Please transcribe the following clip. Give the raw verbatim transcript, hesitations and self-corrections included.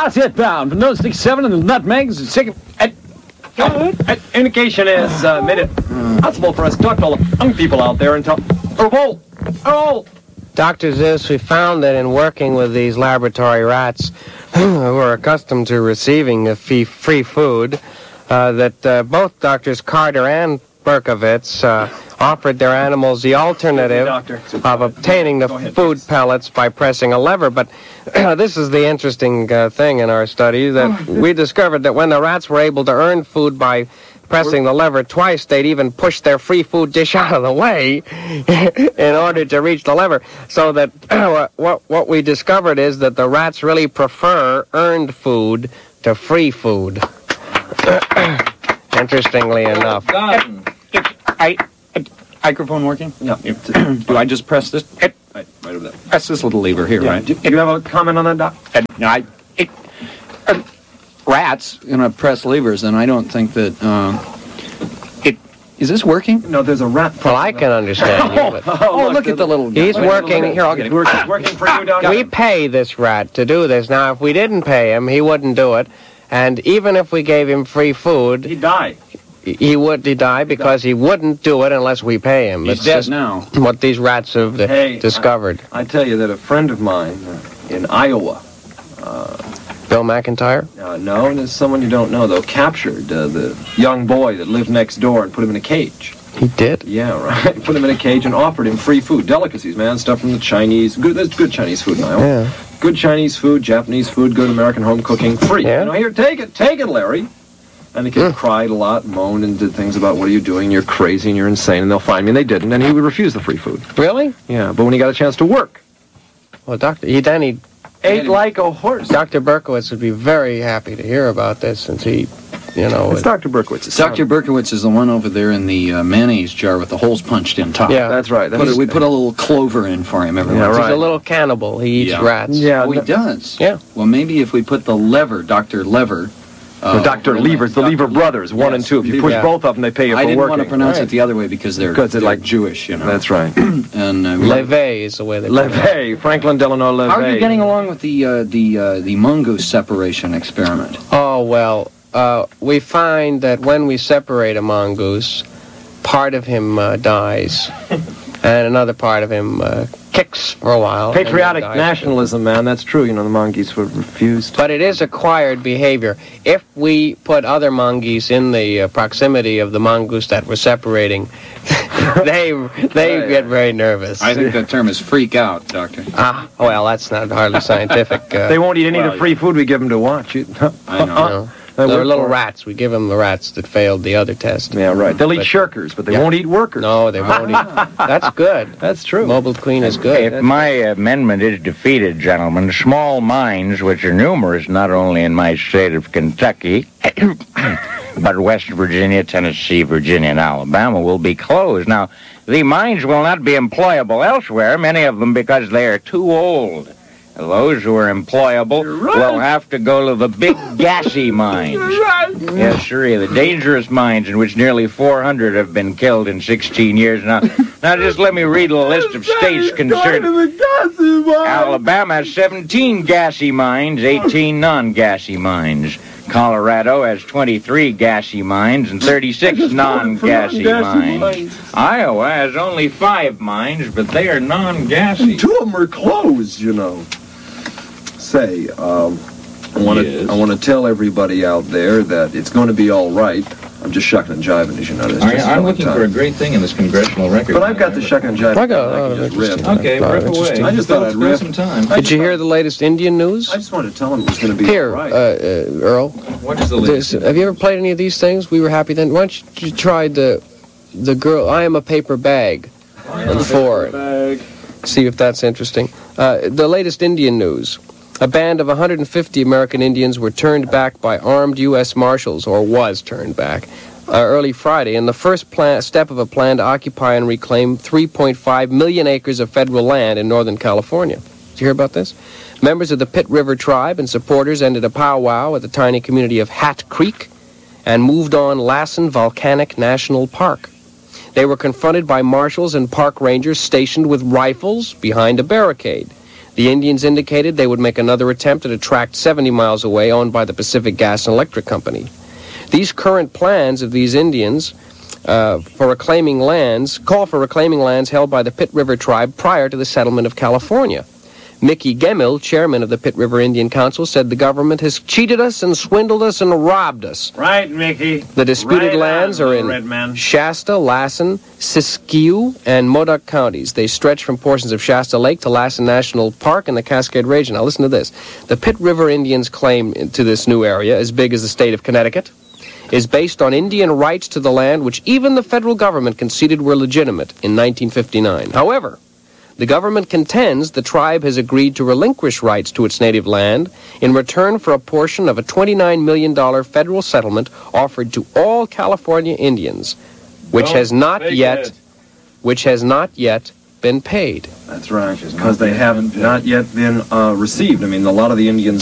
That's it, bound. Vanilla sixty-seven and the nutmegs. Sick. At, at, indication is uh, made it possible for us to talk to all the young people out there and tell. Oh, oh. Doctor Zeus, we found that in working with these laboratory rats who are accustomed to receiving the free, free food, uh, that uh, both Doctors Carter and Berkowitz uh, offered their animals the alternative of obtaining the food pellets by pressing a lever. But uh, this is the interesting uh, thing in our study, that we discovered that when the rats were able to earn food by pressing the lever twice, they'd even push their free food dish out of the way in order to reach the lever. So that uh, what, what we discovered is that the rats really prefer earned food to free food. Interestingly enough. I, I, microphone working? Yeah. Do I just press this? Right, right over there. Press this little lever here, Yeah. right? Do, do you have a comment on that, Doc? Uh, no, I, it, uh, rats, you know, press levers, and I don't think that, uh, it, is this working? No, there's a rat. Well, I can understand you, but Oh, look, look at the little... he's working... Here, I'll get it. Working, working for you, Doc? We pay this rat to do this. Now, if we didn't pay him, he wouldn't do it. And even if we gave him free food... He'd die. He would he die because he wouldn't do it unless we pay him. He's It's dead just now. what these rats have uh, Hey, discovered. I, I tell you that a friend of mine uh, in Iowa, uh, Bill McIntyre? uh, no, and it's someone you don't know, though, captured uh, the young boy that lived next door and put him in a cage. He did? Yeah, right. Put him in a cage and offered him free food. Delicacies, man. Stuff from the Chinese. Good, there's good Chinese food in Iowa. Yeah. Good Chinese food, Japanese food, good American home cooking. Free. Yeah. You know, here, take it. Take it, Larry. And the kid cried a lot, moaned, and did things about, what are you doing? You're crazy and you're insane, and they'll find me. And they didn't, and he would refuse the free food. Really? Yeah, but when he got a chance to work, Well, Doctor, he then he... ate like a horse. Doctor Berkowitz would be very happy to hear about this, since he, you know... It's it- Doctor Berkowitz. Doctor Berkowitz is the one over there in the uh, mayonnaise jar with the holes punched in top. Yeah. That's right. Put That's it, we put a little clover in for him every Yeah, once in a right. He's a little cannibal. He eats Yeah. rats. Yeah. Oh, he no- does? Yeah. Well, maybe if we put the lever, Doctor Lever... Uh, Doctor over in Levers, the Doctor Lever brothers, one yes, and two. If you Lever. push Yeah. both of them, they pay you for I didn't working. want to pronounce Right. it the other way because they're, Because they're they're like- Jewish, you know. That's right. And uh, we- Levay is the way they put it. Levay, Franklin Delano Levay. How are you getting along with the uh, the uh, the mongoose separation experiment? Oh, well, uh, we find that when we separate a mongoose, part of him uh, dies, and another part of him uh, kicks for a while. and then Patriotic dies. nationalism, man. That's true. You know, the mongoose would refuse. But it is acquired behavior. If we put other mongoose in the uh, proximity of the mongoose that we're separating, they they get very nervous. I think that term is freak out, Doctor. Ah, well, that's not hardly scientific. Uh, They won't eat any of Well, the free food we give them to watch. You, I know. you know. They They're work little for it. rats. We give them the rats that failed the other test. Yeah, right. They'll eat But- shirkers, but they Yeah. won't eat workers. No, they won't eat. That's good. That's true. Mobile Queen is good. If my amendment is defeated, gentlemen, small mines, which are numerous not only in my state of Kentucky, but West Virginia, Tennessee, Virginia, and Alabama, will be closed. Now, the mines will not be employable elsewhere, many of them because they are too old. Those who are employable will have to go to the big gassy mines. Yes, sure, the dangerous mines in which nearly four hundred have been killed in sixteen years. Now, now just let me read a list of states concerned. Alabama has seventeen gassy mines, eighteen non-gassy mines. Colorado has twenty-three gassy mines and thirty-six non-gassy mines. Iowa has only five mines, but they are non-gassy. Two of them are closed, you know. Say, um, I want to Yes. I want to tell everybody out there that it's going to be all right. I'm just shucking and jiving, as you notice. I, I'm looking for a great thing in this congressional record. But I've got the shucking and jiving. I got a I lot can of just interesting- rip. Okay, Lot of rip away. interesting- I just thought I'd Fill rip. some time. Did you hear the latest Indian news? I just wanted to tell him it was going to be Here, all uh, right. uh, Earl. What is the This, latest? have you ever played any of these things? We were happy then. Why don't you try the the girl? I am a paper bag. And four. See if that's interesting. Uh, the latest Indian news. A band of one hundred fifty American Indians were turned back by armed U S Marshals, or was turned back, uh, early Friday in the first plan- step of a plan to occupy and reclaim three point five million acres of federal land in Northern California. Did you hear about this? Members of the Pitt River Tribe and supporters ended a powwow at the tiny community of Hat Creek and moved on Lassen Volcanic National Park. They were confronted by marshals and park rangers stationed with rifles behind a barricade. The Indians indicated they would make another attempt at a tract seventy miles away owned by the Pacific Gas and Electric Company. These current plans of these Indians uh, for reclaiming lands call for reclaiming lands held by the Pitt River tribe prior to the settlement of California. Mickey Gemmell, chairman of the Pitt River Indian Council, said the government has cheated us and swindled us and robbed us. Right, Mickey. The disputed right lands on, are in Red Man. Shasta, Lassen, Siskiyou, and Modoc counties. They stretch from portions of Shasta Lake to Lassen National Park in the Cascade region. Now listen to this. The Pitt River Indians' claim to this new area, as big as the state of Connecticut, is based on Indian rights to the land which even the federal government conceded were legitimate in nineteen fifty-nine. However, the government contends the tribe has agreed to relinquish rights to its native land in return for a portion of a twenty-nine million dollars federal settlement offered to all California Indians, which Don't has not fake yet, it. which has not yet been paid. That's right, because they have not yet been uh, received. I mean, a lot of the Indians